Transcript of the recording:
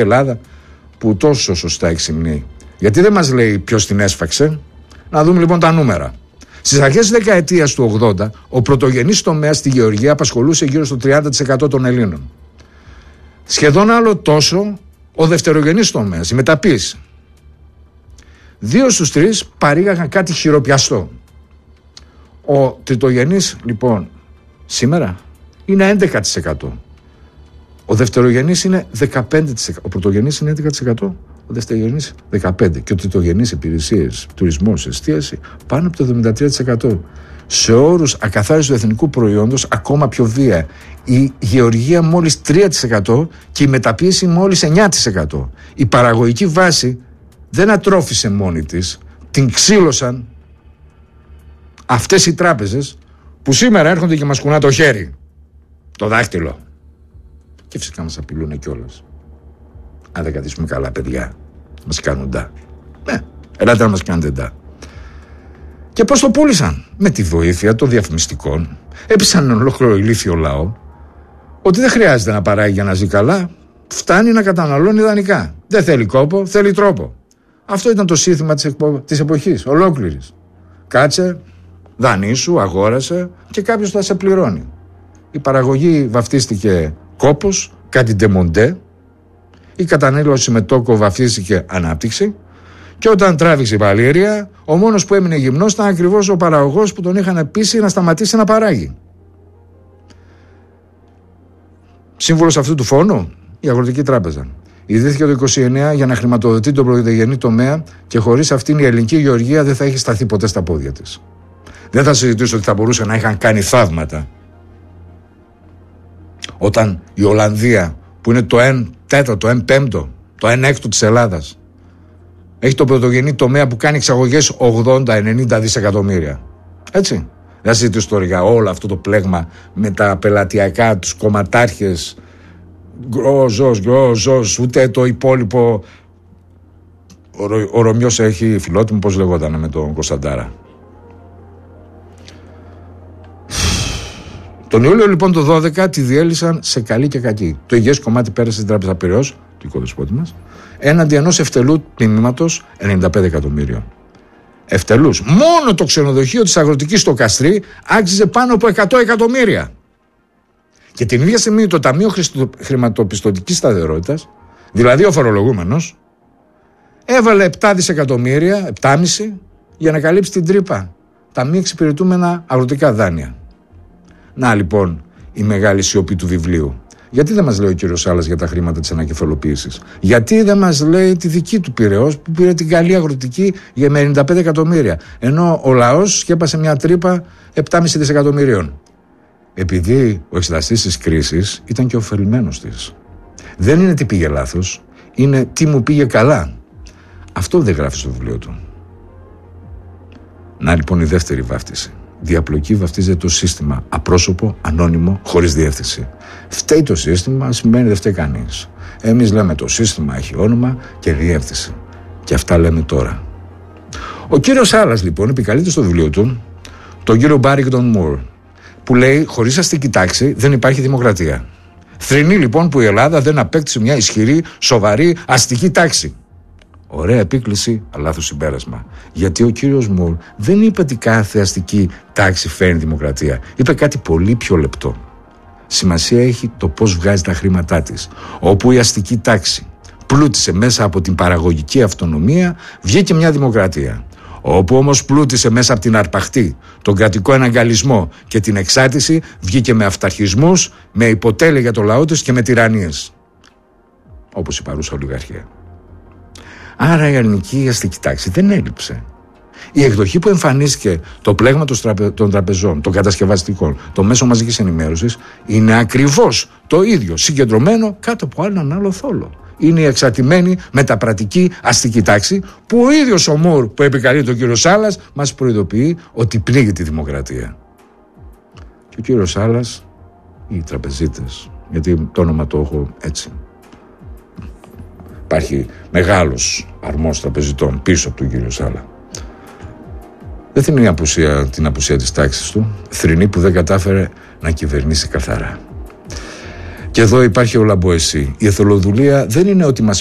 Ελλάδα που τόσο σωστά εξυμνεί. Γιατί δεν μας λέει ποιος την έσφαξε? Να δούμε λοιπόν τα νούμερα. Στις αρχές της δεκαετίας του 80, ο πρωτογενής τομέας στη γεωργία απασχολούσε γύρω στο 30% των Ελλήνων. Σχεδόν άλλο τόσο ο δευτερογενής τομέας, η μεταποίηση. 2 στους 3 παρήγαγαν κάτι χειροπιαστό. Ο τριτογενής λοιπόν σήμερα είναι 11%. Ο δευτερογενής είναι 15%. Ο πρωτογενής είναι 11%. Ο δευτερογενής 15%. Και ο τριτογενής υπηρεσίες, τουρισμός, εστίαση πάνω από το 73%. Σε όρους ακαθάριστου εθνικού προϊόντος ακόμα πιο βία. Η γεωργία μόλις 3% και η μεταποίηση μόλις 9%. Η παραγωγική βάση δεν ατρόφησε μόνη της. Την ξύλωσαν αυτές οι τράπεζες που σήμερα έρχονται και μας κουνά το χέρι, το δάχτυλο. Και φυσικά μας απειλούν κιόλας. Αν δεν καθίσουμε καλά, παιδιά, μας κάνουν ντά. Ελάτε να μας κάνετε ντά. Και πώς το πούλησαν? Με τη βοήθεια των διαφημιστικών. Έπεισαν ολόκληρο ηλίθιο λαό ότι δεν χρειάζεται να παράγει για να ζει καλά. Φτάνει να καταναλώνει ιδανικά. Δεν θέλει κόπο, θέλει τρόπο. Αυτό ήταν το σύνθημα της εποχής, ολόκληρης. Κάτσε, δανείσου, αγόρασε και κάποιος θα σε πληρώνει. Η παραγωγή βαφτίστηκε κόπος, κάτι ντεμοντέ. Η κατανάλωση με τόκο βαφτίστηκε ανάπτυξη. Και όταν τράβηξε η Βαλήρια, ο μόνος που έμεινε γυμνός ήταν ακριβώς ο παραγωγός που τον είχαν πείσει να σταματήσει να παράγει. Σύμβολος αυτού του φόνου, η Αγροτική Τράπεζα. Ιδρύθηκε το 1929 για να χρηματοδοτεί τον πρωτογενή τομέα και χωρίς αυτήν η ελληνική γεωργία δεν θα είχε σταθεί ποτέ στα πόδια της. Δεν θα συζητήσω ότι θα μπορούσαν να είχαν κάνει θαύματα. Όταν η Ολλανδία, που είναι το 1/4, το 1/5, το 1/6 της Ελλάδας, έχει το πρωτογενή τομέα που κάνει εξαγωγές 80-90 δισεκατομμύρια. Έτσι. Δεν θα συζητήσω τώρα για όλο αυτό το πλέγμα με τα πελατειακά, τους κομματάρχες, γκρόζος, ούτε το υπόλοιπο. Ο Ρωμιός έχει φιλότιμο, πώς λεγόταν με τον Κωνσταντάρα. Τον Ιούλιο λοιπόν το 12 τη διέλυσαν σε καλή και κακή. Το υγιές κομμάτι πέρασε στην Τράπεζα Πειραιώς, του οικοδεσπότη μας, έναντι ενός ευτελού τμήματος 95 εκατομμύριων. Ευτελούς. Μόνο το ξενοδοχείο της Αγροτικής στο Καστρί άξιζε πάνω από 100 εκατομμύρια. Και την ίδια στιγμή το Ταμείο Χρηματοπιστωτικής Σταθερότητας, δηλαδή ο φορολογούμενος, έβαλε 7 δισεκατομμύρια, 7,5, για να καλύψει την τρύπα. Τα μη εξυπηρετούμενα αγροτικά δάνεια. Να λοιπόν η μεγάλη σιωπή του βιβλίου. Γιατί δεν μας λέει ο κύριος Σάλλας για τα χρήματα της ανακεφαλοποίησης? Γιατί δεν μας λέει τη δική του Πειραιώς που πήρε την καλή αγροτική για 95 εκατομμύρια, ενώ ο λαός σκέπασε μια τρύπα 7,5 δισεκατομμυρίων? Επειδή ο εξεταστής της κρίσης ήταν και ωφελημένος της. Δεν είναι τι πήγε λάθος, είναι τι μου πήγε καλά. Αυτό δεν γράφει στο βιβλίο του. Να λοιπόν η δεύτερη βάφτιση. Διαπλοκή βαφτίζεται το σύστημα. Απρόσωπο, ανώνυμο, χωρίς διεύθυνση. Φταίει το σύστημα, σημαίνει δεν φταίει κανείς. Εμείς λέμε το σύστημα έχει όνομα και διεύθυνση. Και αυτά λέμε τώρα. Ο κύριος Σάλλας λοιπόν επικαλείται στο βιβλίο του τον κύριο Μπάρινγκτον Μουρ, που λέει χωρίς αστική τάξη δεν υπάρχει δημοκρατία. Θρηνεί λοιπόν που η Ελλάδα δεν απέκτησε μια ισχυρή, σοβαρή αστική τάξη. Ωραία επίκληση, αλλά λάθος συμπέρασμα. Γιατί ο κύριος Μουρ δεν είπε ότι κάθε αστική τάξη φέρνει δημοκρατία. Είπε κάτι πολύ πιο λεπτό. Σημασία έχει το πώς βγάζει τα χρήματά της. Όπου η αστική τάξη πλούτησε μέσα από την παραγωγική αυτονομία, βγήκε μια δημοκρατία. Όπου όμως πλούτησε μέσα από την αρπαχτή, τον κρατικό εναγκαλισμό και την εξάρτηση, βγήκε με αυταρχισμούς, με υποτέλεια για το λαό της και με τυραννίες. Όπως η παρούσα ολιγαρχία. Άρα η ελληνική αστική τάξη δεν έλειψε. Η εκδοχή που εμφανίστηκε, το πλέγμα των τραπεζών, των κατασκευαστικών, των μέσων μαζικής ενημέρωσης, είναι ακριβώς το ίδιο, συγκεντρωμένο κάτω από έναν άλλο θόλο. Είναι η εξαρτημένη μεταπρατική αστική τάξη που ο ίδιος ο Μουρ που επικαλεί τον κύριο Σάλλας μας προειδοποιεί ότι πνίγει τη δημοκρατία. Και ο κύριος Σάλλας, οι τραπεζίτες, γιατί το όνομα το έχω έτσι. Υπάρχει μεγάλος αρμός τραπεζιτών πίσω από τον κύριο Σάλλα. Δεν θυμεί την απουσία της τάξης του, θρηνή που δεν κατάφερε να κυβερνήσει καθαρά. Και εδώ υπάρχει ο Λαμποεσί. Η εθελοδουλεία δεν είναι ότι μας